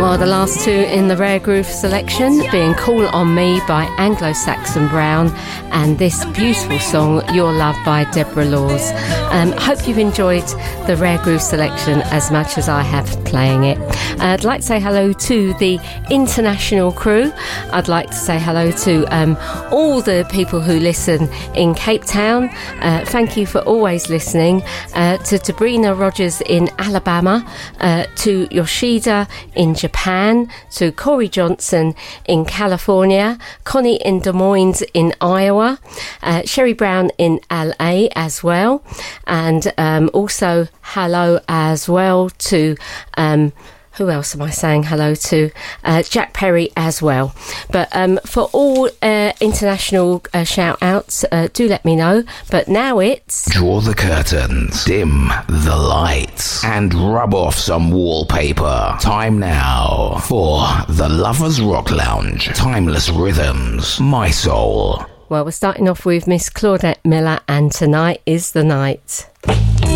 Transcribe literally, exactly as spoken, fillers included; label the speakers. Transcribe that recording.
Speaker 1: Well, the last two in the Rare Groove selection being Call On Me by Anglo-Saxon Brown and this beautiful song Your Love by Deborah Laws. Um, hope you've enjoyed the Rare Groove selection as much as I have playing it. Uh, I'd like to say hello to the international crew. I'd like to say hello to um, all the people who listen in Cape Town. Uh, thank you for always listening. Uh, to Sabrina Rogers in Alabama, uh, to Yoshida in Japan, to Corey Johnson in California, Connie in Des Moines in Iowa, uh, Sherry Brown in L A as well, and um, also hello as well to um, who else am I saying hello to? Uh, Jack Perry as well. But um, for all uh, international uh, shout-outs, uh, do let me know. But now it's...
Speaker 2: Draw the curtains, dim the lights, and rub off some wallpaper. Time now for the Lovers Rock Lounge. Timeless Rhythms, My Soul.
Speaker 1: Well, we're starting off with Miss Claudette Miller, and Tonight Is the Night.